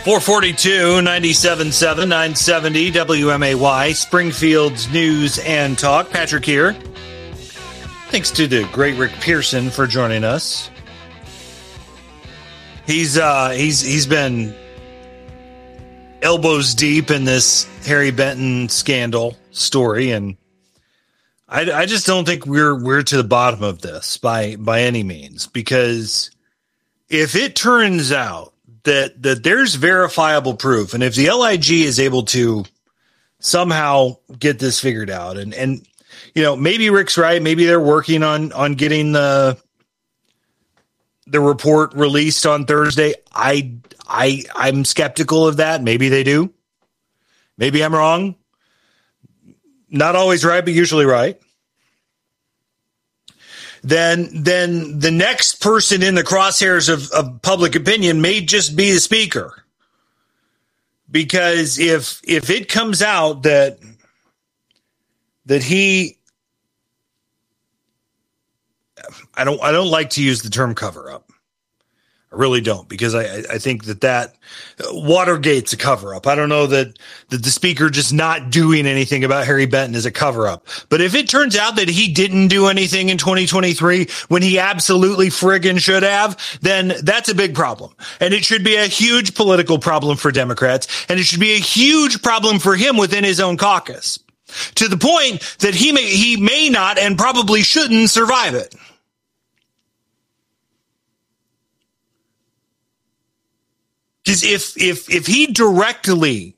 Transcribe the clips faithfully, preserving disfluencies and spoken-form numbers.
four forty-two, ninety-seven point seven, nine seventy W M A Y, Springfield's News and Talk. Patrick here. Thanks to the great Rick Pearson for joining us. He's uh, he's he's been elbows deep in this Harry Benton scandal story, and I, I just don't think we're we're to the bottom of this by by any means. Because if it turns out that that there's verifiable proof, and if the L I G is able to somehow get this figured out, and and you know, maybe Rick's right, maybe they're working on on getting the the report released on Thursday. I I I'm skeptical of that. Maybe they do. Maybe I'm wrong. Not always right, but usually right. Then, then the next person in the crosshairs of, of public opinion may just be the speaker. Because if if it comes out that that he, I don't I don't like to use the term cover up. I really don't, because I, I think that that Watergate's a cover up. I don't know that, that the speaker just not doing anything about Harry Benton is a cover up. But if it turns out that he didn't do anything in twenty twenty-three when he absolutely friggin' should have, then that's a big problem. And it should be a huge political problem for Democrats. And it should be a huge problem for him within his own caucus, to the point that he may, he may not and probably shouldn't survive it. Because if if if he directly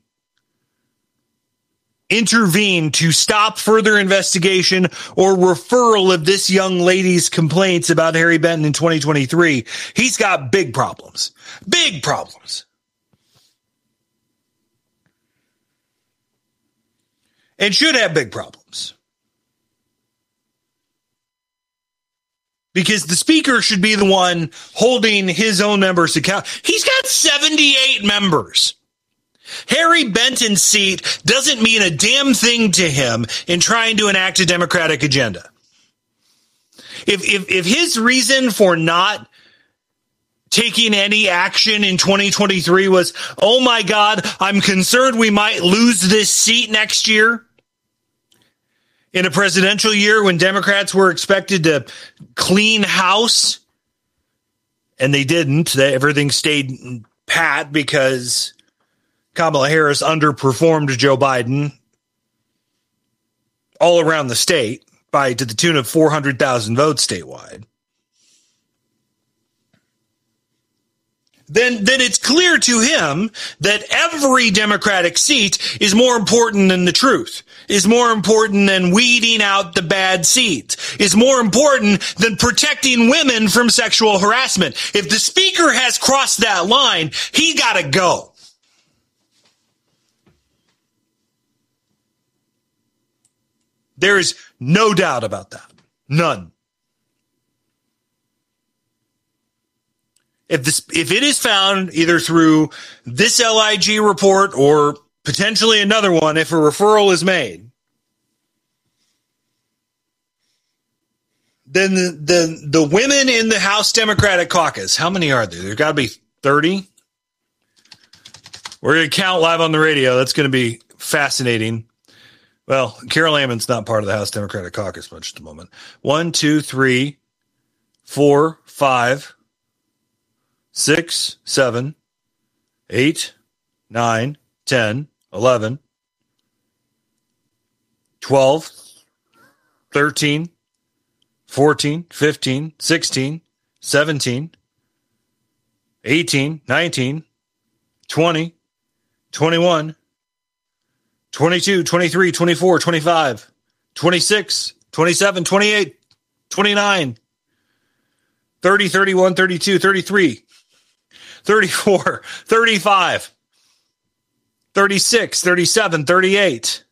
intervened to stop further investigation or referral of this young lady's complaints about Harry Benton in twenty twenty-three, he's got big problems. Big problems. And should have big problems. Because the speaker should be the one holding his own members accountable. He's got seventy-eight members. Harry Benton's seat doesn't mean a damn thing to him in trying to enact a Democratic agenda. If, if, if his reason for not taking any action in twenty twenty-three was, oh my God, I'm concerned we might lose this seat next year, in a presidential year when Democrats were expected to clean house, and they didn't. They, everything stayed pat because Kamala Harris underperformed Joe Biden all around the state by to the tune of four hundred thousand votes statewide. Then, then it's clear to him that every Democratic seat is more important than the truth, is more important than weeding out the bad seeds, is more important than protecting women from sexual harassment. If the speaker has crossed that line, he gotta go. There is no doubt about that. None. If this, if it is found either through this L I G report or potentially another one, if a referral is made, then the, the, the women in the House Democratic Caucus, how many are there? There's got to be thirty. We're going to count live on the radio. That's going to be fascinating. Well, Carol Ammon's not part of the House Democratic Caucus much at the moment. One, two, three, four, five, six, seven, eight, nine, ten, eleven, twelve, thirteen, fourteen, fifteen, sixteen, seventeen, eighteen, nineteen, twenty, twenty-one, twenty-two, twenty-three, twenty-four, twenty-five, twenty-six, twenty-seven, twenty-eight, twenty-nine, thirty, thirty-one, thirty-two, thirty-three, thirty-four, thirty-five, thirty-six, thirty-seven, thirty-eight,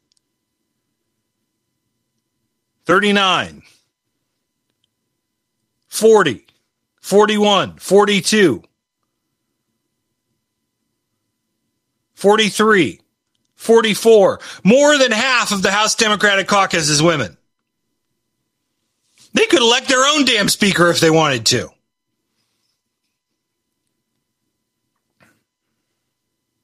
thirty-nine, forty, forty-one, forty-two, forty-three, forty-four. More than half of the House Democratic Caucus is women. They could elect their own damn speaker if they wanted to.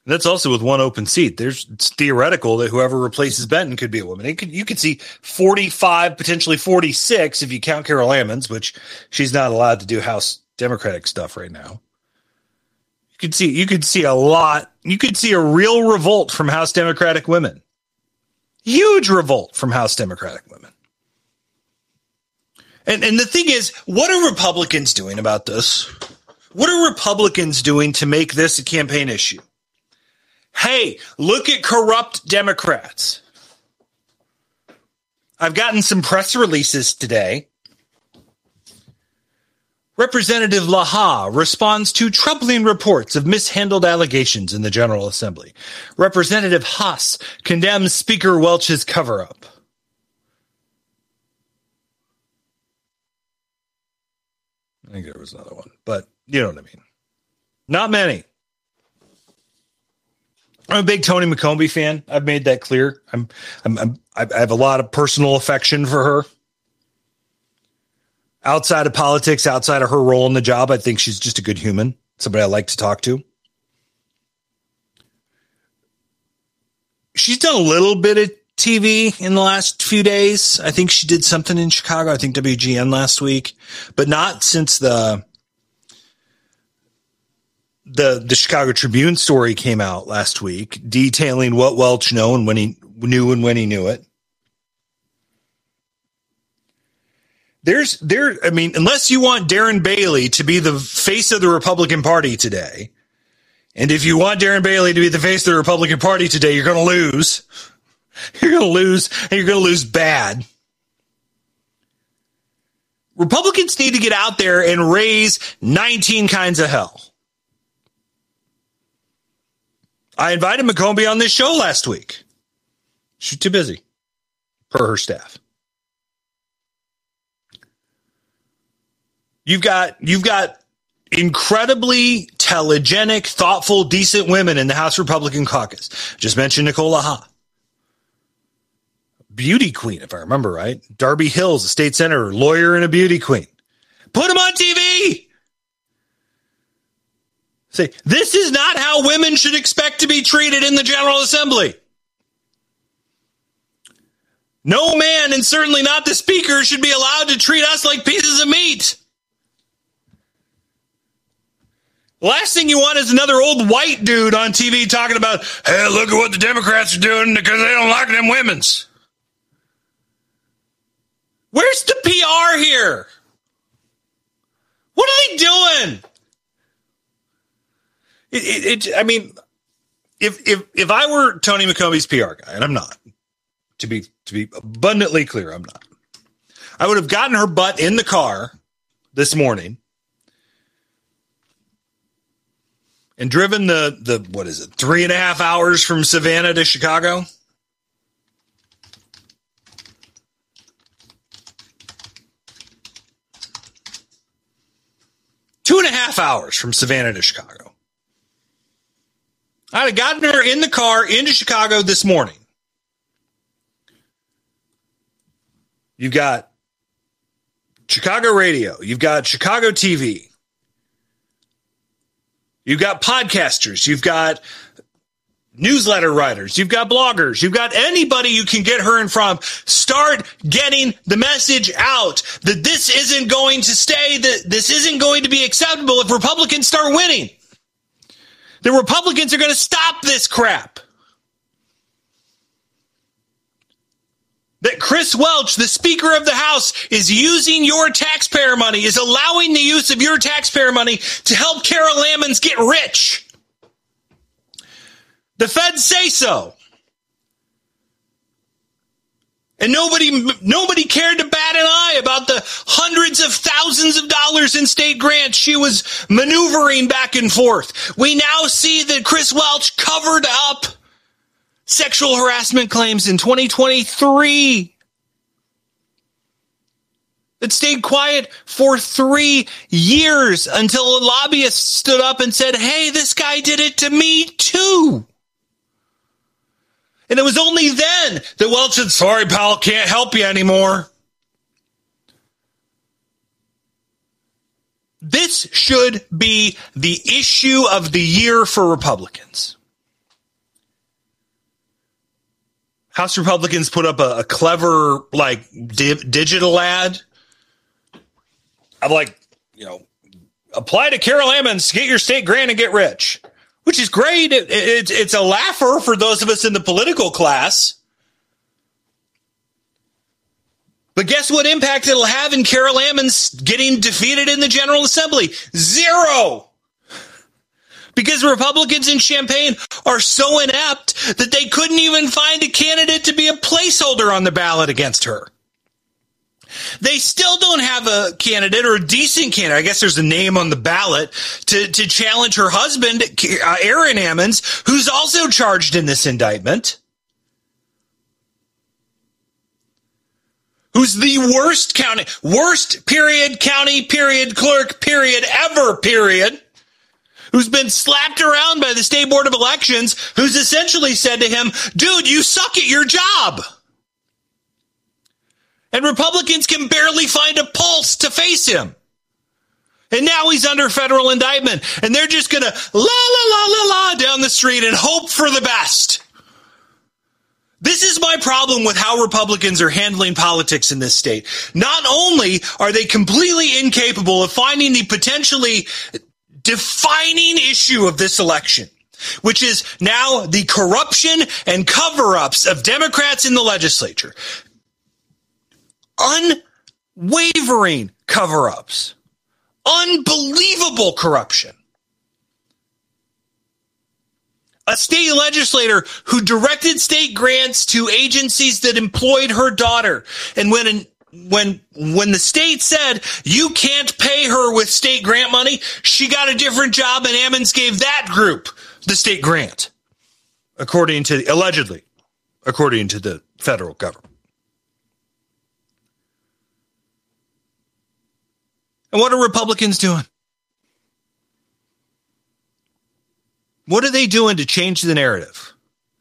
That's also with one open seat. There's it's theoretical that whoever replaces Benton could be a woman. It could, you could see forty-five, potentially forty-six if you count Carol Ammons, which she's not allowed to do House Democratic stuff right now. You could see, you could see a lot. You could see a real revolt from House Democratic women. Huge revolt from House Democratic women. And and the thing is, what are Republicans doing about this? What are Republicans doing to make this a campaign issue? Hey, look at corrupt Democrats. I've gotten some press releases today. Representative Laha responds to troubling reports of mishandled allegations in the General Assembly. Representative Haas condemns Speaker Welch's cover-up. I think there was another one, but you know what I mean. Not many. I'm a big Tony McCombie fan. I've made that clear. I'm, I'm, I'm, I have a lot of personal affection for her. Outside of politics, outside of her role in the job, I think she's just a good human. Somebody I like to talk to. She's done a little bit of T V in the last few days. I think she did something in Chicago. I think W G N last week, but not since the the the Chicago Tribune story came out last week, detailing what Welch knew and when he knew and when he knew it. There's there. I mean, unless you want Darren Bailey to be the face of the Republican Party today, and if you want Darren Bailey to be the face of the Republican Party today, you're going to lose. You're going to lose, and you're going to lose bad. Republicans need to get out there and raise nineteen kinds of hell. I invited McCombie on this show last week. She's too busy, per her staff. You've got, you've got incredibly telegenic, thoughtful, decent women in the House Republican caucus. Just mentioned Nicole Laha. Beauty queen, if I remember right. Darby Hills, a state senator, lawyer and a beauty queen. Put him on T V. Say, this is not how women should expect to be treated in the General Assembly. No man, and certainly not the Speaker, should be allowed to treat us like pieces of meat. The last thing you want is another old white dude on T V talking about, hey, look at what the Democrats are doing because they don't like them women's. Where's the P R here? What are they doing? It, it, it, I mean, if if if I were Tony McCombie's P R guy, and I'm not, to be to be abundantly clear, I'm not. I would have gotten her butt in the car this morning and driven the the what is it, three and a half hours from Savannah to Chicago. Two and a half hours from Savannah to Chicago. I'd have gotten her in the car into Chicago this morning. You've got Chicago radio. You've got Chicago T V. You've got podcasters. You've got newsletter writers. You've got bloggers. You've got anybody you can get her in from. Start getting the message out that this isn't going to stay, that this isn't going to be acceptable if Republicans start winning. The Republicans are going to stop this crap. That Chris Welch, the Speaker of the House, is using your taxpayer money, is allowing the use of your taxpayer money to help Carol Ammons get rich. The feds say so. And nobody nobody cared to bat an eye about the hundreds of thousands of dollars in state grants she was maneuvering back and forth. We now see that Chris Welch covered up sexual harassment claims in twenty twenty-three. That stayed quiet for three years until a lobbyist stood up and said, hey, this guy did it to me too. And it was only then that Welch said, sorry, pal, can't help you anymore. This should be the issue of the year for Republicans. House Republicans put up a, a clever, like, di- digital ad. I'm like, you know, apply to Carol Ammons, get your state grant and get rich, which is great. It, it, it's a laugher for those of us in the political class. But guess what impact it'll have in Carol Ammons getting defeated in the General Assembly? Zero. Because Republicans in Champaign are so inept that they couldn't even find a candidate to be a placeholder on the ballot against her. They still don't have a candidate or a decent candidate. I guess there's a name on the ballot to, to challenge her husband, uh, Aaron Ammons, who's also charged in this indictment. Who's the worst county, worst period, county, period, clerk, period, ever, period. Who's been slapped around by the State Board of Elections, who's essentially said to him, dude, you suck at your job. And Republicans can barely find a pulse to face him. And now he's under federal indictment. And they're just going to la, la, la, la, la down the street and hope for the best. This is my problem with how Republicans are handling politics in this state. Not only are they completely incapable of finding the potentially defining issue of this election, which is now the corruption and cover-ups of Democrats in the legislature. Unwavering cover-ups. Unbelievable corruption. A state legislator who directed state grants to agencies that employed her daughter. And when an, when when the state said you can't pay her with state grant money, she got a different job and Ammons gave that group the state grant. According to, allegedly, according to the federal government. And what are Republicans doing? What are they doing to change the narrative?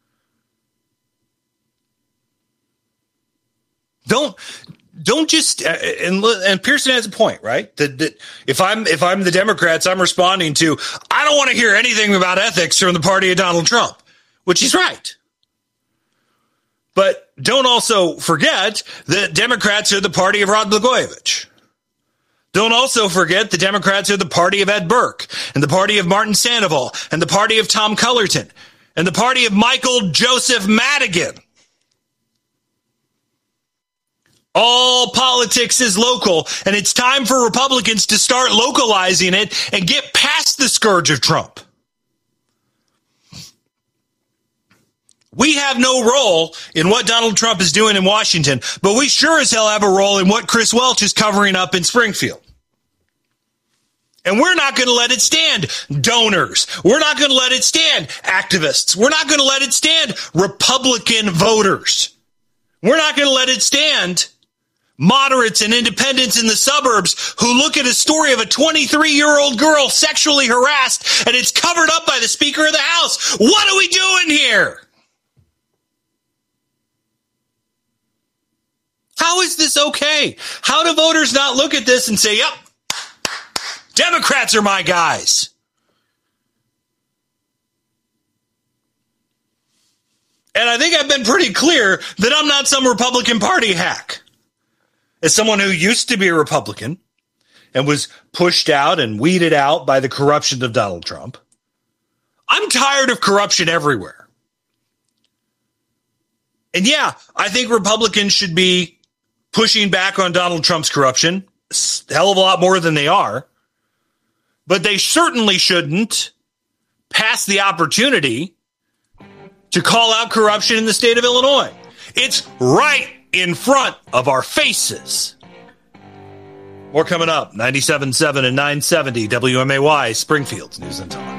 Don't don't just uh, and and Pearson has a point, right? That, that if I'm if I'm the Democrats, I'm responding to I don't want to hear anything about ethics from the party of Donald Trump, which he's right. But don't also forget that Democrats are the party of Rod Blagojevich. Don't also forget the Democrats are the party of Ed Burke and the party of Martin Sandoval and the party of Tom Cullerton and the party of Michael Joseph Madigan. All politics is local, and it's time for Republicans to start localizing it and get past the scourge of Trump. We have no role in what Donald Trump is doing in Washington, but we sure as hell have a role in what Chris Welch is covering up in Springfield. And we're not going to let it stand, donors. We're not going to let it stand, activists. We're not going to let it stand, Republican voters. We're not going to let it stand, moderates and independents in the suburbs who look at a story of a twenty-three-year-old girl sexually harassed and it's covered up by the Speaker of the House. What are we doing here? How is this okay? How do voters not look at this and say, yep, Democrats are my guys? And I think I've been pretty clear that I'm not some Republican Party hack. As someone who used to be a Republican and was pushed out and weeded out by the corruption of Donald Trump, I'm tired of corruption everywhere. And yeah, I think Republicans should be pushing back on Donald Trump's corruption a hell of a lot more than they are. But they certainly shouldn't pass the opportunity to call out corruption in the state of Illinois. It's right in front of our faces. More coming up, ninety-seven point seven and nine seventy W M A Y, Springfield's News and Talk.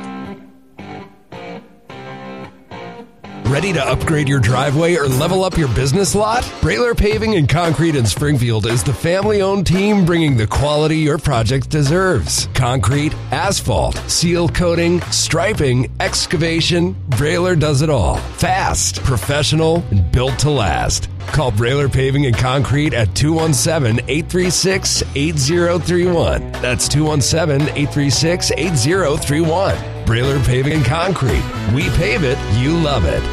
Ready to upgrade your driveway or level up your business lot? Brailer Paving and Concrete in Springfield is the family-owned team bringing the quality your project deserves. Concrete, asphalt, seal coating, striping, excavation, Brailer does it all. Fast, professional, and built to last. Call Brailer Paving and Concrete at two one seven, eight three six, eight zero three one. That's two one seven, eight three six, eight zero three one. Brailer Paving and Concrete. We pave it, you love it.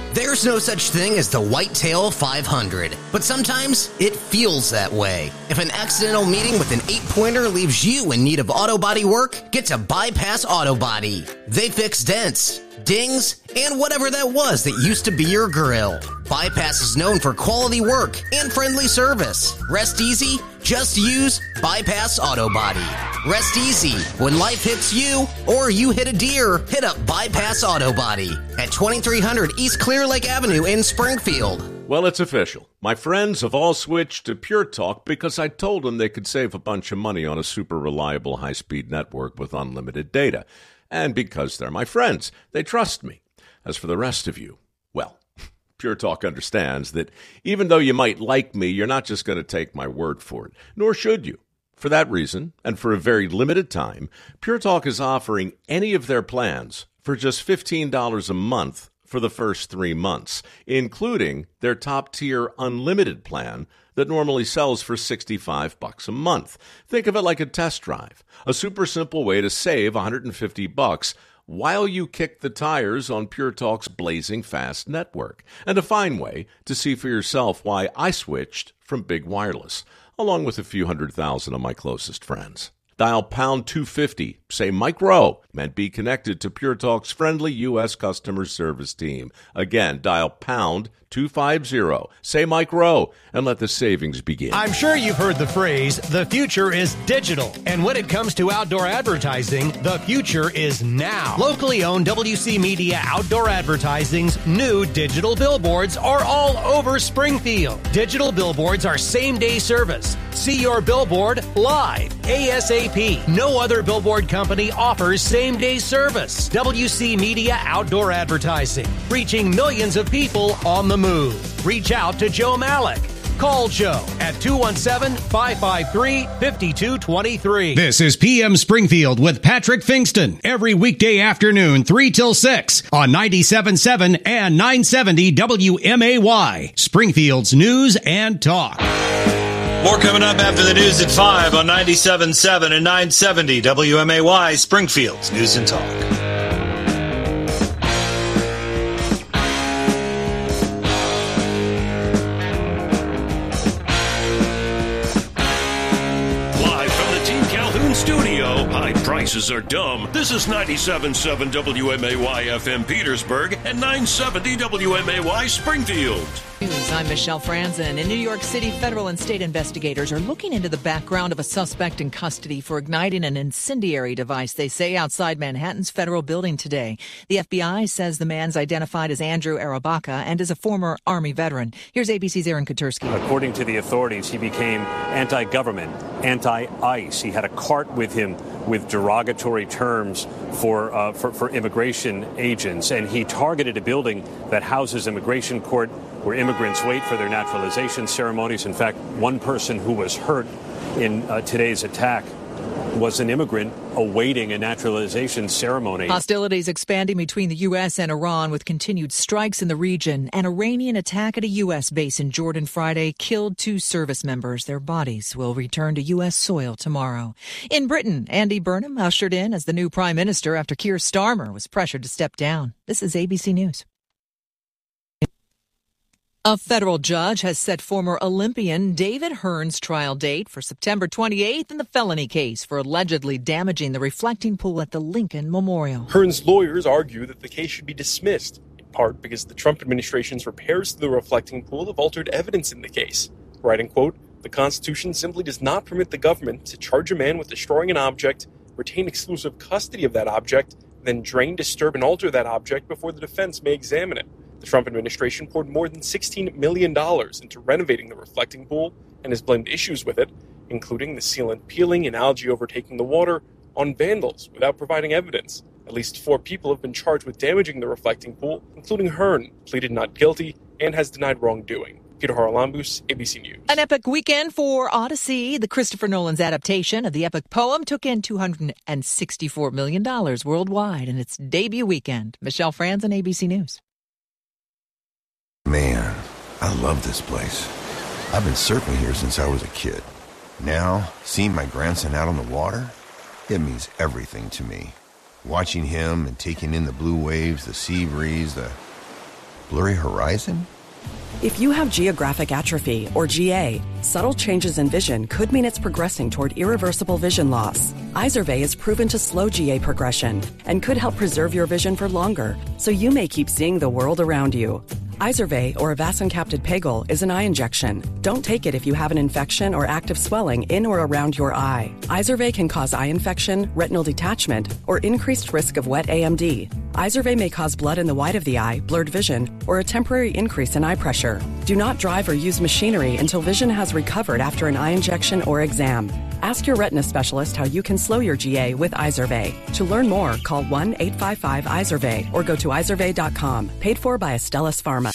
There's no such thing as the Whitetail five hundred, but sometimes it feels that way. If an accidental meeting with an eight-pointer leaves you in need of auto body work, get to Bypass Auto Body. They fix dents, dings, and whatever that was that used to be your grill. Bypass is known for quality work and friendly service. Rest easy, just use Bypass Auto Body. Rest easy. When life hits you or you hit a deer, hit up Bypass Auto Body at twenty-three hundred East Clear Lake Avenue in Springfield. Well, it's official. My friends have all switched to Pure Talk because I told them they could save a bunch of money on a super reliable high-speed network with unlimited data. And because they're my friends, they trust me. As for the rest of you, well, Pure Talk understands that even though you might like me, you're not just going to take my word for it, nor should you. For that reason, and for a very limited time, Pure Talk is offering any of their plans for just fifteen dollars a month for the first three months, including their top-tier unlimited plan that normally sells for sixty-five bucks a month. Think of it like a test drive, a super simple way to save one hundred fifty bucks while you kick the tires on Pure Talk's blazing fast network, and a fine way to see for yourself why I switched from big wireless, along with a few hundred thousand of my closest friends. Dial pound two fifty, say Mike Rowe, and be connected to Pure Talk's friendly U S customer service team. Again, dial pound two fifty, say Mike Rowe, and let the savings begin. I'm sure you've heard the phrase, the future is digital. And when it comes to outdoor advertising, the future is now. Locally owned W C Media Outdoor Advertising's new digital billboards are all over Springfield. Digital billboards are same-day service. See your billboard live, ASAP. No other billboard company offers same-day service. W C Media Outdoor Advertising, reaching millions of people on the move. Reach out to Joe Malik. Call Joe at two one seven, five five three, five two two three. This is P M Springfield with Patrick Fingston every weekday afternoon, three till six on ninety-seven point seven and nine seventy W M A Y, Springfield's News and Talk. More coming up after the news at five on ninety-seven point seven and nine seventy W M A Y, Springfield's News and Talk. Studio. High prices are dumb. This is ninety-seven point seven W M A Y F M Petersburg and nine seventy W M A Y Springfield. News. I'm Michelle Franzen. In New York City, federal and state investigators are looking into the background of a suspect in custody for igniting an incendiary device, they say, outside Manhattan's federal building today. The F B I says the man's identified as Andrew Arabaka and is a former Army veteran. Here's A B C's Aaron Katursky. According to the authorities, he became anti-government, anti-ICE. He had a cart with him with derogatory terms for, uh, for, for immigration agents, and he targeted a building that houses immigration court where immigrants wait for their naturalization ceremonies. In fact, one person who was hurt in uh, today's attack was an immigrant awaiting a naturalization ceremony. Hostilities expanding between the U S and Iran with continued strikes in the region. An Iranian attack at a U S base in Jordan Friday killed two service members. Their bodies will return to U S soil tomorrow. In Britain, Andy Burnham ushered in as the new prime minister after Keir Starmer was pressured to step down. This is A B C News. A federal judge has set former Olympian David Hearn's trial date for September twenty-eighth in the felony case for allegedly damaging the reflecting pool at the Lincoln Memorial. Hearn's lawyers argue that the case should be dismissed, in part because the Trump administration's repairs to the reflecting pool have altered evidence in the case. Writing, quote, "The Constitution simply does not permit the government to charge a man with destroying an object, retain exclusive custody of that object, then drain, disturb, and alter that object before the defense may examine it." The Trump administration poured more than sixteen million dollars into renovating the reflecting pool and has blamed issues with it, including the sealant peeling and algae overtaking the water, on vandals without providing evidence. At least four people have been charged with damaging the reflecting pool, including Hearn, pleaded not guilty, and has denied wrongdoing. Peter Haralambous, A B C News. An epic weekend for Odyssey. The Christopher Nolan's adaptation of the epic poem took in two hundred sixty-four million dollars worldwide in its debut weekend. Michelle Franzen, A B C News. Man, I love this place. I've been surfing here since I was a kid. Now, seeing my grandson out on the water, it means everything to me. Watching him and taking in the blue waves, the sea breeze, the... Blurry horizon? If you have geographic atrophy, or G A, subtle changes in vision could mean it's progressing toward irreversible vision loss. Izervay is proven to slow G A progression and could help preserve your vision for longer, so you may keep seeing the world around you. Izervay, or avacincaptad pegol, is an eye injection. Don't take it if you have an infection or active swelling in or around your eye. Izervay can cause eye infection, retinal detachment, or increased risk of wet A M D. Izervay may cause blood in the white of the eye, blurred vision, or a temporary increase in eye pressure. Do not drive or use machinery until vision has recovered after an eye injection or exam. Ask your retina specialist how you can slow your G A with Izervay. To learn more, call one eight five five Izervay or go to izervay dot com. Paid for by Astellas Pharma.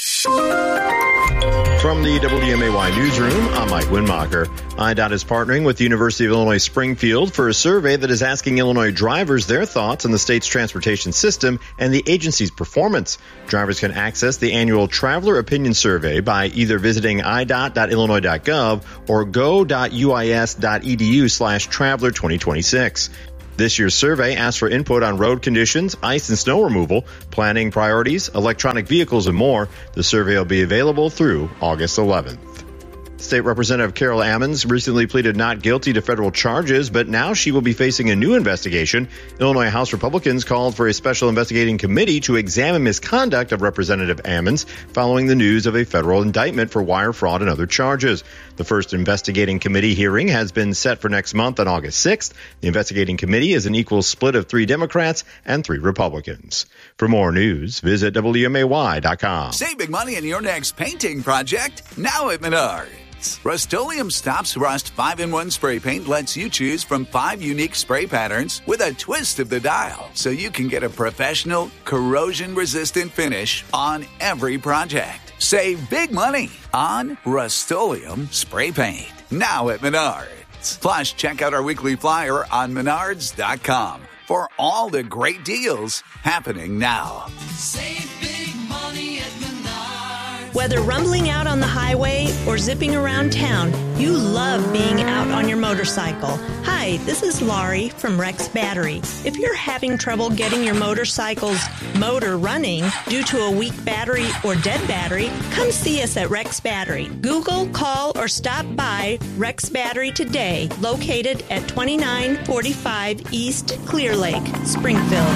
From the W M A Y Newsroom, I'm Mike Winmacher. I DOT is partnering with the University of Illinois Springfield for a survey that is asking Illinois drivers their thoughts on the state's transportation system and the agency's performance. Drivers can access the annual Traveler Opinion Survey by either visiting i dot dot illinois dot gov or go dot u i s dot e d u slash traveler twenty twenty-six. This year's survey asks for input on road conditions, ice and snow removal, planning priorities, electronic vehicles, and more. The survey will be available through August eleventh. State Representative Carol Ammons recently pleaded not guilty to federal charges, but now she will be facing a new investigation. Illinois House Republicans called for a special investigating committee to examine misconduct of Representative Ammons following the news of a federal indictment for wire fraud and other charges. The first investigating committee hearing has been set for next month on August sixth. The investigating committee is an equal split of three Democrats and three Republicans. For more news, visit W M A Y dot com. Save big money in your next painting project now at Menards. Rust-Oleum Stops Rust five in one spray paint lets you choose from five unique spray patterns with a twist of the dial, so you can get a professional, corrosion-resistant finish on every project. Save big money on Rust-Oleum spray paint now at Menards. Plus, check out our weekly flyer on menards dot com for all the great deals happening now. Save big money at Menards. Whether rumbling out on the highway or zipping around town, you love being out on your motorcycle. Hi, this is Laurie from Rex Battery. If you're having trouble getting your motorcycle's motor running due to a weak battery or dead battery, come see us at Rex Battery. Google, call, or stop by Rex Battery today, located at twenty-nine forty-five East Clear Lake, Springfield.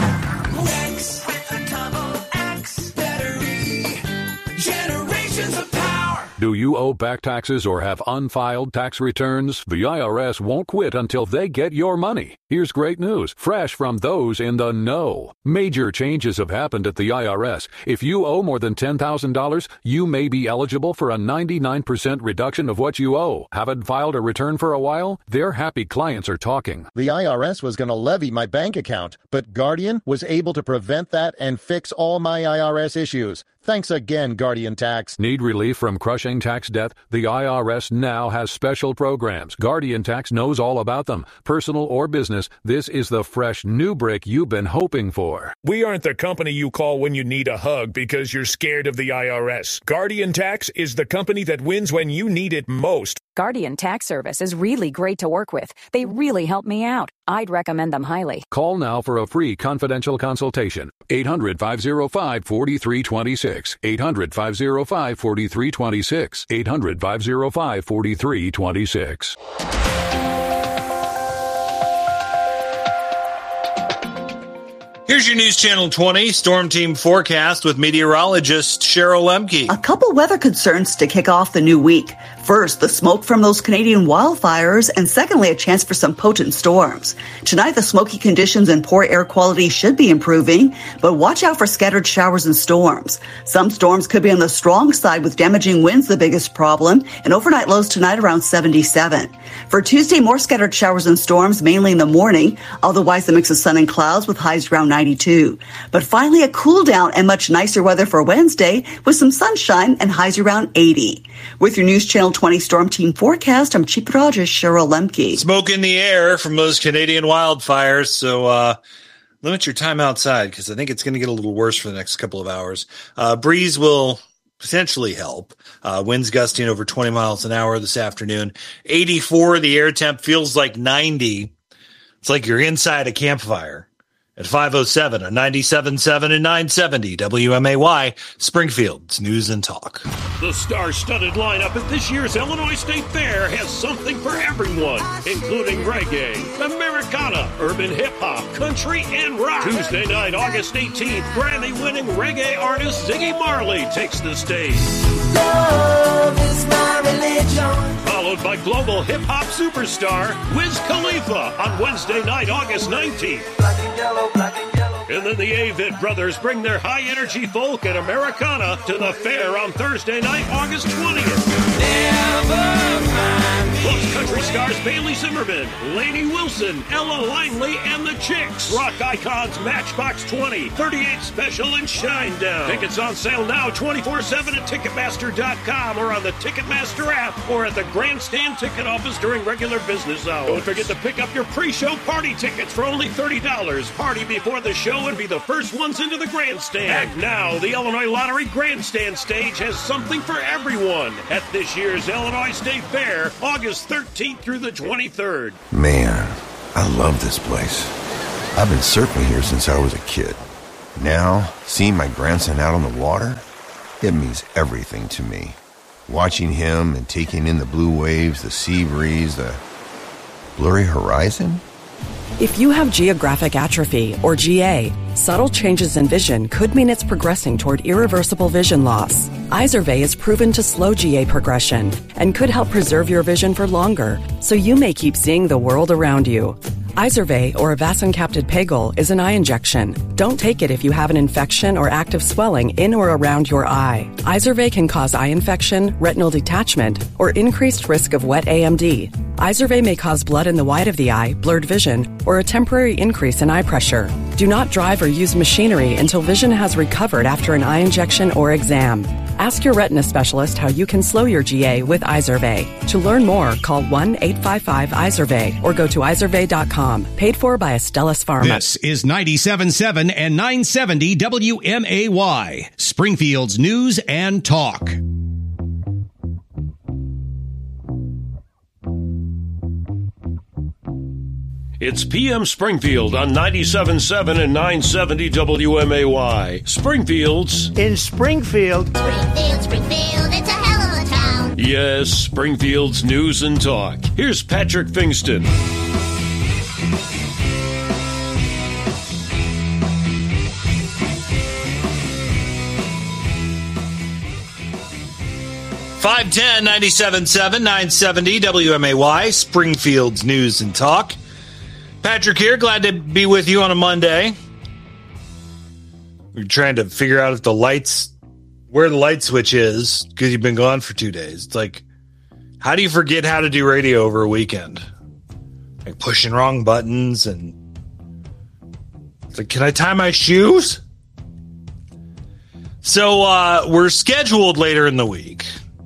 Rex with a double X battery. Generations of power. Do you owe back taxes or have unfiled tax returns? The I R S won't quit until they get your money. Here's great news, fresh from those in the know. Major changes have happened at the I R S. If you owe more than ten thousand dollars, you may be eligible for a ninety-nine percent reduction of what you owe. Haven't filed a return for a while? Their happy clients are talking. The I R S was going to levy my bank account, but Guardian was able to prevent that and fix all my I R S issues. Thanks again, Guardian Tax. Need relief from crushing tax debt? The I R S now has special programs. Guardian Tax knows all about them. Personal or business, this is the fresh new break you've been hoping for. We aren't the company you call when you need a hug because you're scared of the I R S. Guardian Tax is the company that wins when you need it most. Guardian Tax Service is really great to work with. They really help me out. I'd recommend them highly. Call now for a free confidential consultation. eight hundred, five oh five, four three two six. eight hundred, five oh five, four three two six. eight hundred, five oh five, four three two six. Here's your News Channel twenty Storm Team forecast with meteorologist Cheryl Lemke. A couple weather concerns to kick off the new week. First, the smoke from those Canadian wildfires, and secondly, a chance for some potent storms. Tonight, the smoky conditions and poor air quality should be improving, but watch out for scattered showers and storms. Some storms could be on the strong side with damaging winds the biggest problem, and overnight lows tonight around seventy-seven. For Tuesday, more scattered showers and storms, mainly in the morning. Otherwise, a mix of sun and clouds with highs around ninety-two. But finally, a cool down and much nicer weather for Wednesday with some sunshine and highs around eighty. With your News Channel twenty Storm Team forecast, I'm Chief Meteorologist Cheryl Lemke. Smoke in the air from those Canadian wildfires, so uh, limit your time outside because I think it's going to get a little worse for the next couple of hours. Uh, breeze will potentially help. Uh, winds gusting over twenty miles an hour this afternoon. eighty-four, the air temp feels like ninety. It's like you're inside a campfire. at five oh seven on ninety-seven point seven and nine seventy W M A Y, Springfield's News and Talk. The star-studded lineup at this year's Illinois State Fair has something for everyone, including reggae, Americana, urban hip-hop, country, and rock. Tuesday night, August eighteenth, Grammy-winning reggae artist Ziggy Marley takes the stage. Love is my religion. Followed by global hip-hop superstar Wiz Khalifa on Wednesday night, August nineteenth. Black and yellow, black and yellow. And then the Avett Brothers bring their high-energy folk and Americana to the fair on Thursday night, August twentieth. Plus country stars Bailey Zimmerman, Lainey Wilson, Ella Langley, and the Chicks. Rock icons Matchbox twenty, thirty-eight Special, and Shinedown. Tickets on sale now twenty-four seven at Ticketmaster dot com or on the Ticketmaster app or at the Grandstand ticket office during regular business hours. Don't forget to pick up your pre-show party tickets for only thirty dollars. Party before the show and be the first ones into the Grandstand. And now, the Illinois Lottery Grandstand stage has something for everyone at this year's Illinois State Fair, August thirteenth through the twenty-third. Man, I love this place. I've been surfing here since I was a kid. Now, seeing my grandson out on the water, it means everything to me. Watching him and taking in the blue waves, the sea breeze, the blurry horizon. If you have geographic atrophy, or G A, subtle changes in vision could mean it's progressing toward irreversible vision loss. Izervay is proven to slow G A progression and could help preserve your vision for longer, so you may keep seeing the world around you. Izervay, or avacincaptad pegol, is an eye injection. Don't take it if you have an infection or active swelling in or around your eye. Izervay can cause eye infection, retinal detachment, or increased risk of wet A M D. Izervay may cause blood in the white of the eye, blurred vision, or a temporary increase in eye pressure. Do not drive or use machinery until vision has recovered after an eye injection or exam. Ask your retina specialist how you can slow your G A with Izervay. To learn more, call one eight five five Izervay or go to izervay dot com. Paid for by Astellas Pharma. This is ninety-seven point seven and nine seventy W M A Y, Springfield's News and Talk. It's P M Springfield on ninety-seven point seven and nine seventy W M A Y. Springfield's in Springfield. Springfield, Springfield, it's a hell of a town. Yes, Springfield's News and Talk. Here's Patrick Fingston. five ten, ninety-seven point seven, nine seventy W M A Y, Springfield's News and Talk. Patrick here, glad to be with you on a Monday. We're trying to figure out if the lights, where the light switch is, because you've been gone for two days. It's like, how do you forget how to do radio over a weekend? Like pushing wrong buttons, and it's like, can I tie my shoes? So uh, we're scheduled later in the week.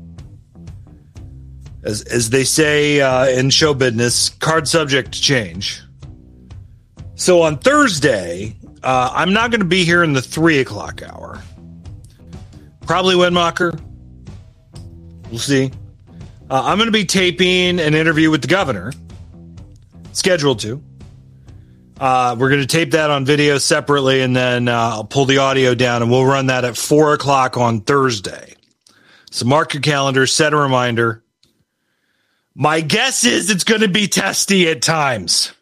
As as they say uh, in show business, card subject to change. So on Thursday, uh, I'm not going to be here in the three o'clock hour. Probably Windmacher. We'll see. Uh, I'm going to be taping an interview with the governor. Scheduled to. Uh, we're going to tape that on video separately, and then uh, I'll pull the audio down, and we'll run that at four o'clock on Thursday. So mark your calendar, set a reminder. My guess is it's going to be testy at times.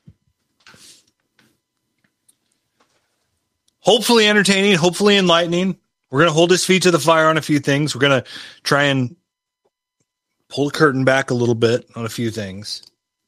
Hopefully entertaining, hopefully enlightening. We're going to hold his feet to the fire on a few things. We're going to try and pull the curtain back a little bit on a few things.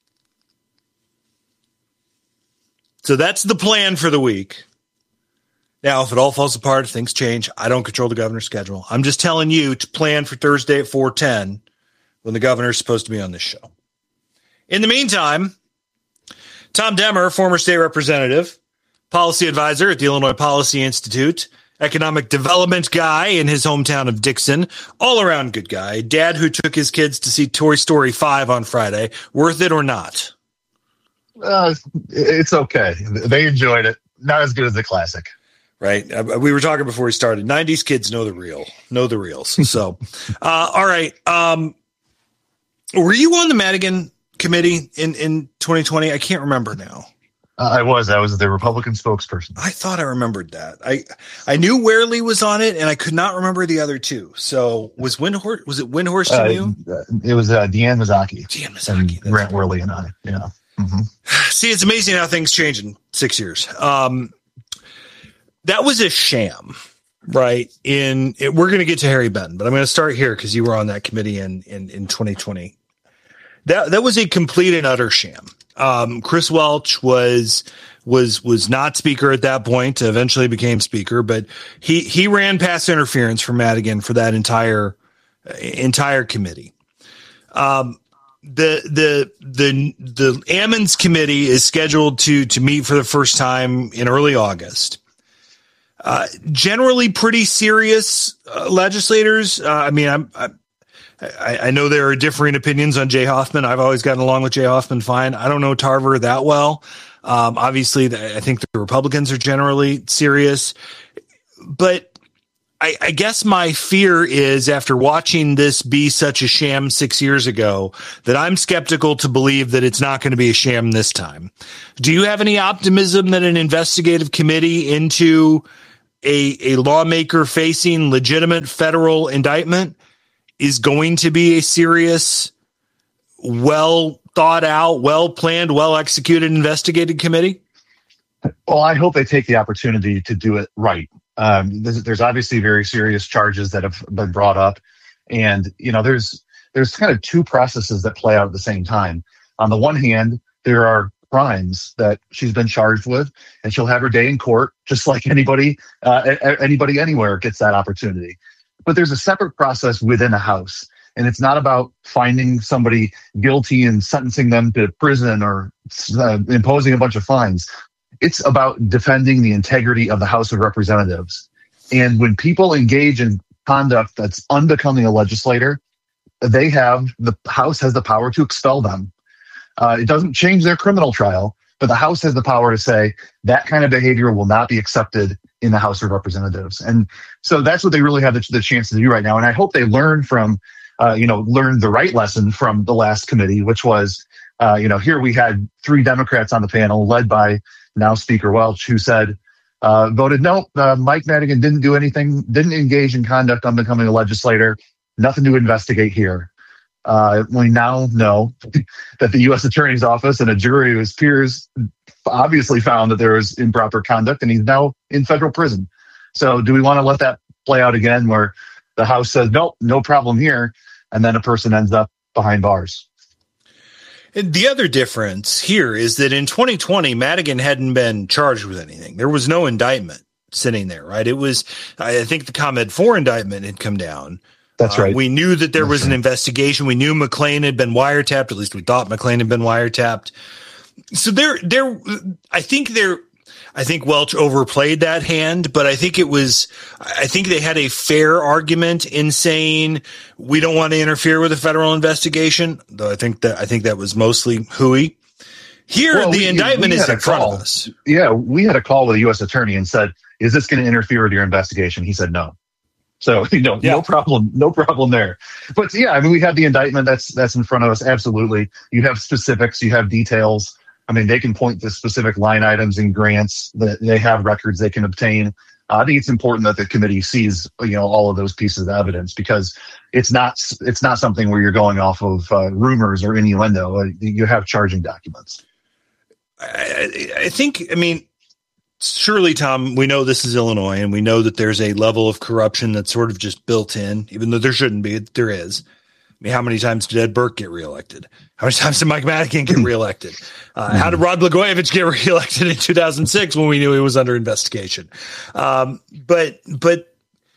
So that's the plan for the week. Now, if it all falls apart, if things change, I don't control the governor's schedule. I'm just telling you to plan for Thursday at four ten when the governor is supposed to be on this show. In the meantime, Tom Demmer, former state representative, policy advisor at the Illinois Policy Institute, economic development guy in his hometown of Dixon, all-around good guy, dad who took his kids to see Toy Story five on Friday. Worth it or not? Uh, it's okay. They enjoyed it. Not as good as the classic. Right. Uh, we were talking before we started. nineties kids know the real, know the reals. So, uh, all right. Um, were you on the Madigan committee in, in twenty twenty? I can't remember now. I was. I was the Republican spokesperson. I thought I remembered that. I I knew Wehrle was on it, and I could not remember the other two. So was Windhorst? Was it Windhorst Uh, to you? it was uh, Deanne Mazzocchi. Deanne Mazzocchi. And Grant Worley and I. Yeah. Mm-hmm. See, it's amazing how things change in six years. Um, that was a sham, right? In it, we're going to get to Harry Benton, but I'm going to start here because you were on that committee in, in in twenty twenty. That that was a complete and utter sham. Um, Chris Welch was was was not speaker at that point. Eventually became speaker, but he he ran pass interference for Madigan for that entire uh, entire committee. Um, the the the the Ammons committee is scheduled to to meet for the first time in early August. Uh, generally, pretty serious uh, legislators. Uh, I mean, I'm. I'm I, I know there are differing opinions on Jay Hoffman. I've always gotten along with Jay Hoffman fine. I don't know Tarver that well. Um, obviously, the, I think the Republicans are generally serious. But I, I guess my fear is, after watching this be such a sham six years ago, that I'm skeptical to believe that it's not going to be a sham this time. Do you have any optimism that an investigative committee into a, a lawmaker facing legitimate federal indictment is going to be a serious, well thought out, well planned, well executed, investigated committee? Well, I hope they take the opportunity to do it right. Um, there's, there's obviously very serious charges that have been brought up, and you know, there's there's kind of two processes that play out at the same time. On the one hand, there are crimes that she's been charged with, and she'll have her day in court, just like anybody, uh, anybody anywhere gets that opportunity. But there's a separate process within a house, and it's not about finding somebody guilty and sentencing them to prison or uh, imposing a bunch of fines. It's about defending the integrity of the House of Representatives. And when people engage in conduct that's unbecoming a legislator, they have, the House has the power to expel them. Uh, it doesn't change their criminal trial, but the House has the power to say that kind of behavior will not be accepted in the House of Representatives. And so that's what they really have the, the chance to do right now. And I hope they learn from, uh, you know, learn the right lesson from the last committee, which was, uh, you know, here we had three Democrats on the panel led by now Speaker Welch, who said, uh, voted no, uh, Mike Madigan didn't do anything, didn't engage in conduct on becoming a legislator, nothing to investigate here. Uh, we now know that the U S Attorney's Office and a jury of his peers obviously found that there was improper conduct, and he's now in federal prison. So do we want to let that play out again, where the House says, nope, no problem here, and then a person ends up behind bars? And the other difference here is that in twenty twenty, Madigan hadn't been charged with anything. There was no indictment sitting there, right? It was, I think the ComEd four indictment had come down. That's right. Uh, we knew that there That's was an right. investigation. We knew McClain had been wiretapped. At least we thought McClain had been wiretapped. So there, there, I think there, I think Welch overplayed that hand, but I think it was, I think they had a fair argument in saying we don't want to interfere with a federal investigation. Though I think that, I think that was mostly hooey. Here, Well, the we- indictment we is had a in front call. of us. Yeah, we had a call with the U S Attorney and said, is this going to interfere with your investigation? He said no. So, you know, Yeah. no problem, no problem there. But yeah, I mean, we have the indictment that's that's in front of us. Absolutely. You have specifics, you have details. I mean, they can point to specific line items and grants that they have records they can obtain. Uh, I think it's important that the committee sees, you know, all of those pieces of evidence, because it's not it's not something where you're going off of uh, rumors or innuendo. Uh, you have charging documents. I, I think, I mean, surely, Tom, we know this is Illinois, and we know that there's a level of corruption that's sort of just built in, even though there shouldn't be. There is. I mean, how many times did Ed Burke get reelected? How many times did Mike Madigan get reelected? Uh, how did Rod Blagojevich get reelected in two thousand six when we knew he was under investigation? Um, but, but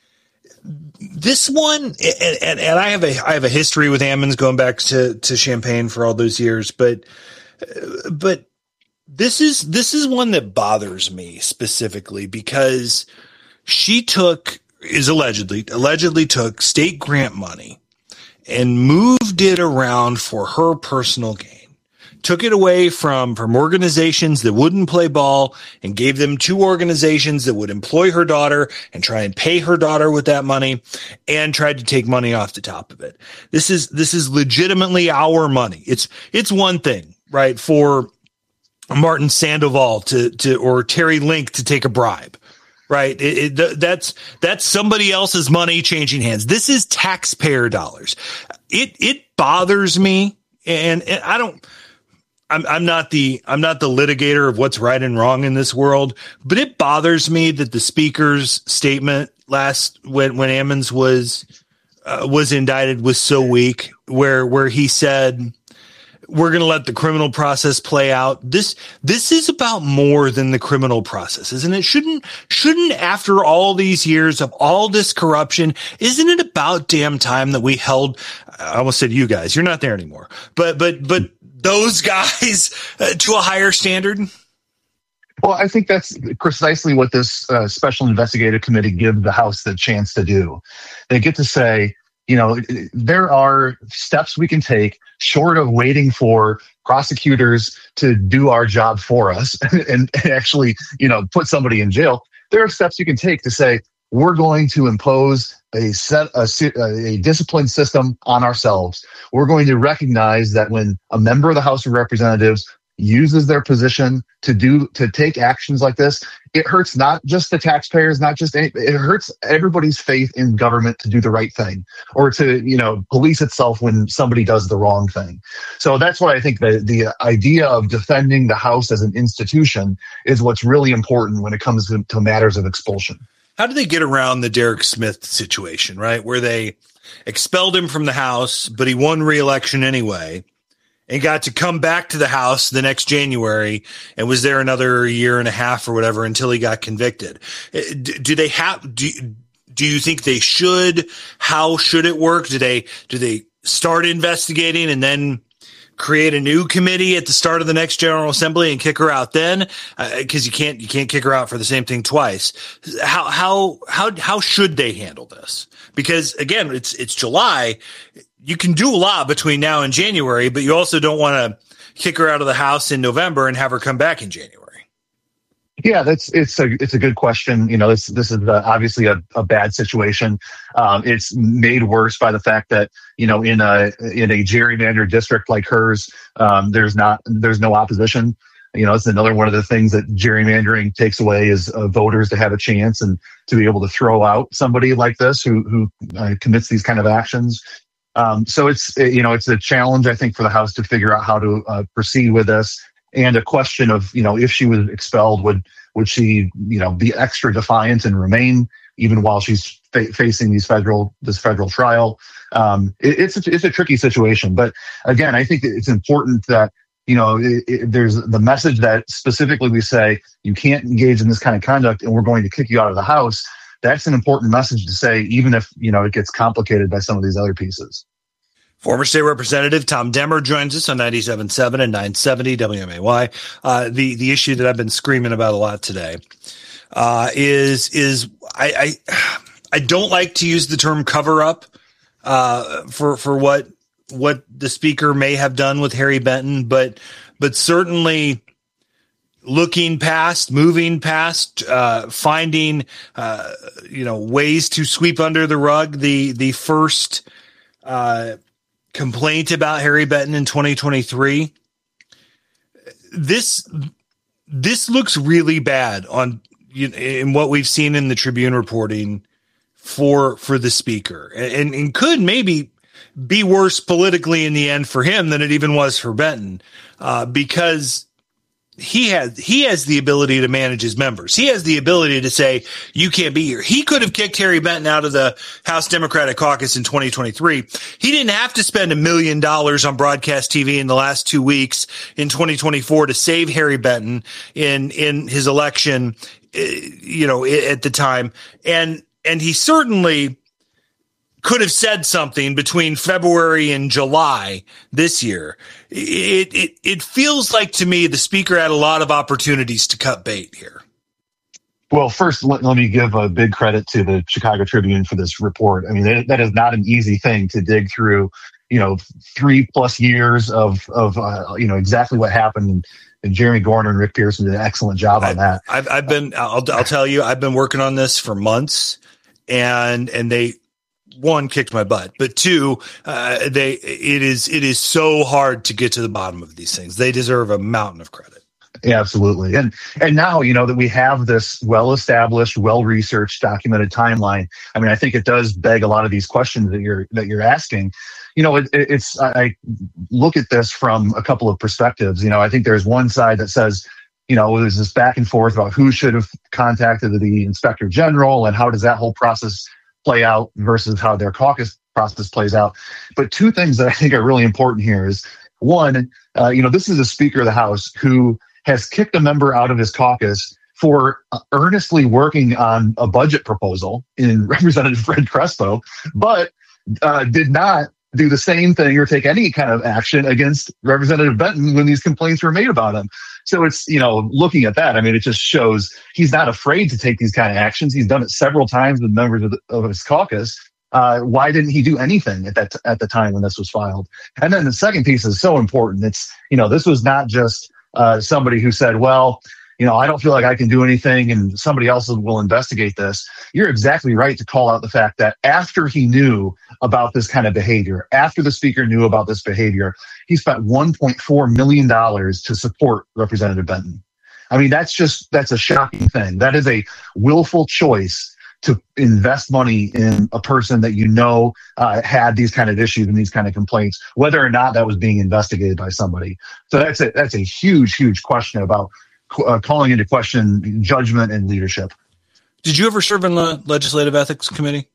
this one, and, and, and I have a, I have a history with Ammons going back to, to Champaign for all those years, but, but, This is this is one that bothers me specifically because she took is allegedly allegedly took state grant money and moved it around for her personal gain. Took it away from from organizations that wouldn't play ball and gave them to organizations that would employ her daughter and try and pay her daughter with that money, and tried to take money off the top of it. This is this is legitimately our money. It's it's one thing, right, for Martin Sandoval to, to, or Terry Link to take a bribe, right? It, it, that's, that's somebody else's money changing hands. This is taxpayer dollars. It, it bothers me. And, and I don't, I'm, I'm not the, I'm not the litigator of what's right and wrong in this world, but it bothers me that the speaker's statement last, when, when Ammons was, uh, was indicted was so weak, where, where he said, we're going to let the criminal process play out. This, this is about more than the criminal process, isn't it? Shouldn't, shouldn't after all these years of all this corruption, isn't it about damn time that we held, I almost said you guys, you're not there anymore, but, but, but those guys uh, to a higher standard? Well, I think that's precisely what this uh, special investigative committee gives the House the chance to do. They get to say, you know, there are steps we can take short of waiting for prosecutors to do our job for us and, and actually, you know, put somebody in jail. There are steps you can take to say, we're going to impose a set, a, a discipline system on ourselves. We're going to recognize that when a member of the House of Representatives uses their position to do, to take actions like this, it hurts not just the taxpayers, not just, any, it hurts everybody's faith in government to do the right thing or to, you know, police itself when somebody does the wrong thing. So that's why I think the, the idea of defending the House as an institution is what's really important when it comes to, to matters of expulsion. How do they get around the Derek Smith situation, right? Where they expelled him from the House, but he won re-election anyway, and got to come back to the House the next January and was there another year and a half or whatever until he got convicted. Do they have, do, do you think they should? How should it work? Do they, do they start investigating and then create a new committee at the start of the next General Assembly and kick her out then? Uh, cause you can't, you can't kick her out for the same thing twice. How, how, how, how should they handle this? Because again, it's, it's July. You can do a lot between now and January, but you also don't want to kick her out of the House in November and have her come back in January. Yeah, that's it's a it's a good question. You know, this this is uh, obviously a, a bad situation. Um, it's made worse by the fact that, you know, in a in a gerrymandered district like hers, um, there's not there's no opposition. You know, it's another one of the things that gerrymandering takes away is uh, voters to have a chance and to be able to throw out somebody like this who who uh, commits these kind of actions. Um, so it's, you know, it's a challenge, I think, for the House to figure out how to uh, proceed with this, and a question of, you know, if she was expelled, would would she, you know, be extra defiant and remain even while she's fa- facing these federal this federal trial? Um, it, it's a, it's a tricky situation, but again, I think it's important that, you know, it, it, there's the message that specifically we say you can't engage in this kind of conduct, and we're going to kick you out of the House. That's an important message to say, even if, you know, it gets complicated by some of these other pieces. Former State Representative Tom Demmer joins us on ninety-seven point seven and nine seventy W M A Y. Uh, the, the issue that I've been screaming about a lot today uh, is, is I, I, I don't like to use the term cover up uh, for, for what, what the speaker may have done with Harry Benton, but, but certainly looking past, moving past, uh, finding, uh, you know, ways to sweep under the rug the, the first, uh, complaint about Harry Benton in twenty twenty-three. This, this looks really bad on, you know, in what we've seen in the Tribune reporting for, for the speaker, and, and could maybe be worse politically in the end for him than it even was for Benton, uh, because He has, he has the ability to manage his members. He has the ability to say, you can't be here. He could have kicked Harry Benton out of the House Democratic Caucus in twenty twenty-three. He didn't have to spend a million dollars on broadcast T V in the last two weeks in twenty twenty-four to save Harry Benton in, in his election, you know, at the time. And, and he certainly could have said something between February and July this year. It, it, it feels like to me the speaker had a lot of opportunities to cut bait here. Well, first, let, let me give a big credit to the Chicago Tribune for this report. I mean, that, that is not an easy thing to dig through, you know, three plus years of, of uh, you know, exactly what happened. And, and Jeremy Gorner and Rick Pearson did an excellent job on that. I've, I've been, I'll, I'll tell you, I've been working on this for months, and, and they, one, kicked my butt, but two, uh, they, it is, it is so hard to get to the bottom of these things. They deserve a mountain of credit. Yeah, absolutely. And and now, you know, that we have this well-established, well-researched, documented timeline. I mean, I think it does beg a lot of these questions that you're that you're asking. You know, it, it's I look at this from a couple of perspectives. You know, I think there's one side that says, you know, there's this back and forth about who should have contacted the inspector general and how does that whole process play out versus how their caucus process plays out. But two things that I think are really important here is, one, uh, you know, this is a Speaker of the House who has kicked a member out of his caucus for uh, earnestly working on a budget proposal in Representative Fred Crespo, but uh, did not do the same thing or take any kind of action against Representative Benton when these complaints were made about him. So it's, you know, looking at that, I mean, it just shows he's not afraid to take these kind of actions. He's done it several times with members of, the, of his caucus. Uh, why didn't he do anything at that t- at the time when this was filed? And then the second piece is so important. It's, you know, this was not just uh, somebody who said, well, you know, I don't feel like I can do anything and somebody else will investigate this. You're exactly right to call out the fact that after he knew about this kind of behavior, after the Speaker knew about this behavior, he spent one point four million dollars to support Representative Benton. I mean, that's just, that's a shocking thing. That is a willful choice to invest money in a person that you know uh, had these kind of issues and these kind of complaints, whether or not that was being investigated by somebody. So that's a, that's a huge, huge question about uh, calling into question judgment and leadership. Did you ever serve in the Legislative Ethics Committee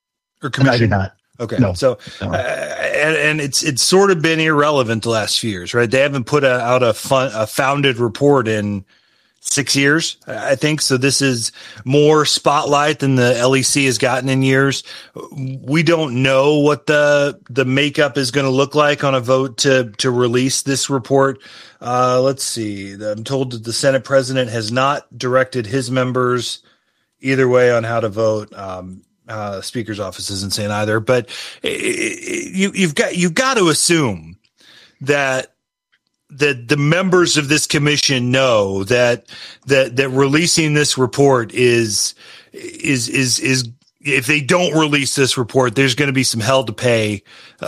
or commission? I did not. Okay, no, so no. Uh, and, and it's it's sort of been irrelevant the last few years, right? They haven't put a, out a, fun, a founded report in six years, I think. So this is more spotlight than the L E C has gotten in years. We don't know what the the makeup is going to look like on a vote to to release this report. Uh, let's see. I'm told that the Senate president has not directed his members either way on how to vote. Um, uh, Speaker's office isn't saying either, but it, it, you, you've got you've got to assume that that the members of this commission know that that that releasing this report is is is is if they don't release this report, there's going to be some hell to pay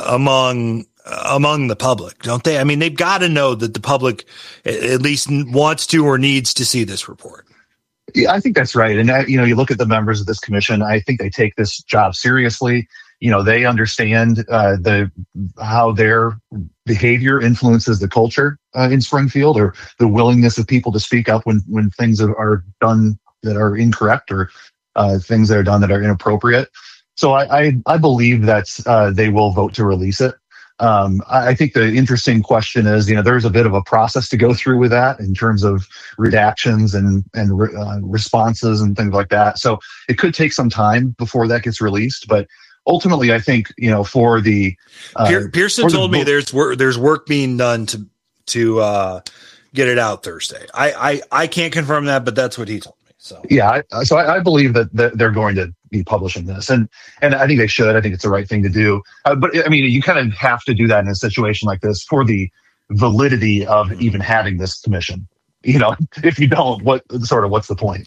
among among the public, don't they? I mean, they've got to know that the public at least wants to or needs to see this report. Yeah, I think that's right. And, uh, you know, you look at the members of this commission, I think they take this job seriously. You know, they understand uh, the how their behavior influences the culture uh, in Springfield, or the willingness of people to speak up when, when things are done that are incorrect, or uh, things that are done that are inappropriate. So I, I, I believe that uh, they will vote to release it. Um, I think the interesting question is, you know, there's a bit of a process to go through with that in terms of redactions and and re, uh, responses and things like that. So it could take some time before that gets released, but ultimately, I think, you know, for the uh, Pier- Pearson for the told me vote- there's work there's work being done to to uh, get it out Thursday. I, I I can't confirm that, but that's what he told me. So yeah, I, so I, I believe that, that they're going to be publishing this, and and I think they should. I think it's the right thing to do. Uh, but I mean, you kind of have to do that in a situation like this for the validity of even having this commission. You know, if you don't, what sort of what's the point?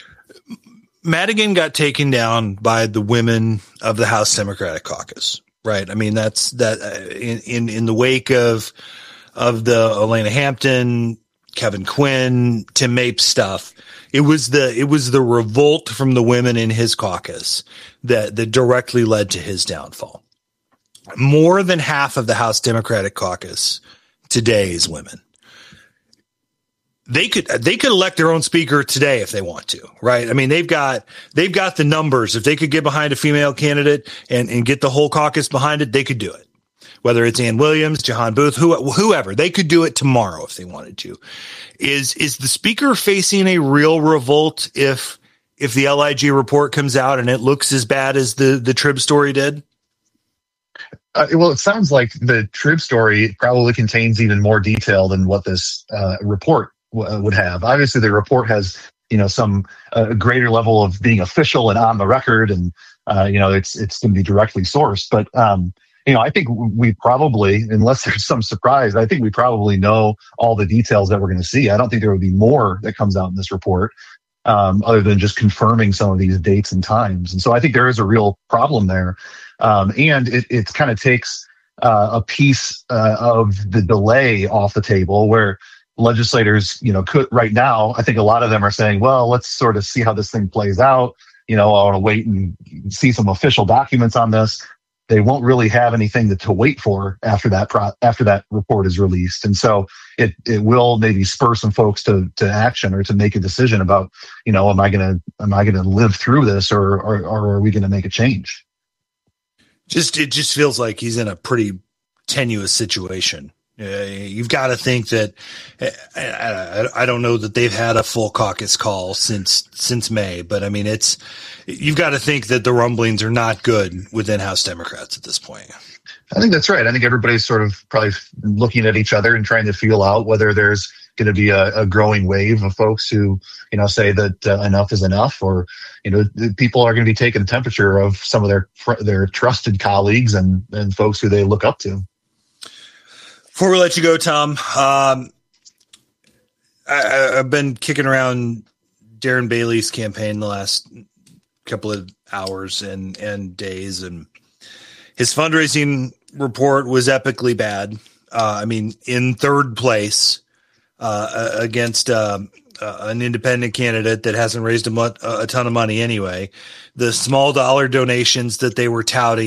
Madigan got taken down by the women of the House Democratic Caucus, right? I mean, that's that uh, in, in, in the wake of, of the Elena Hampton, Kevin Quinn, Tim Mapes stuff. It was the, it was the revolt from the women in his caucus that, that directly led to his downfall. More than half of the House Democratic Caucus today is women. They could they could elect their own speaker today if they want to, right? I mean, they've got they've got the numbers. If they could get behind a female candidate and, and get the whole caucus behind it, they could do it. Whether it's Ann Williams, Jahan Booth, who, whoever, they could do it tomorrow if they wanted to. Is is the speaker facing a real revolt if if the L I G report comes out and it looks as bad as the the Trib story did? Uh, well, it sounds like the Trib story probably contains even more detail than what this uh, report w- would have. Obviously, the report has, you know, some uh, greater level of being official and on the record, and uh, you know, it's it's going to be directly sourced. But um, you know, I think we probably, unless there's some surprise, I think we probably know all the details that we're going to see. I don't think there would be more that comes out in this report, um, other than just confirming some of these dates and times. And so I think there is a real problem there. Um, and it, it kind of takes uh, a piece uh, of the delay off the table, where legislators, you know, could right now, I think a lot of them are saying, well, let's sort of see how this thing plays out. You know, I want to wait and see some official documents on this. They won't really have anything to, to wait for after that pro, after that report is released. And so it it will maybe spur some folks to to action or to make a decision about, you know, am I going to am I going to live through this or, or or are we going to make a change? Just it just feels like he's in a pretty tenuous situation. Uh, you've got to think that I, I, I don't know that they've had a full caucus call since since May, but I mean it's you've got to think that the rumblings are not good within House Democrats at this point. I think that's right. I think everybody's sort of probably looking at each other and trying to feel out whether there's going to be a, a growing wave of folks who, you know, say that uh, enough is enough, or, you know, people are going to be taking the temperature of some of their their trusted colleagues and, and folks who they look up to. Before we let you go, Tom, um, I, I've been kicking around Darren Bailey's campaign the last couple of hours and, and days, and his fundraising report was epically bad. Uh, I mean, in third place uh, against uh, uh, an independent candidate that hasn't raised a, mo- a ton of money anyway. The small dollar donations that they were touting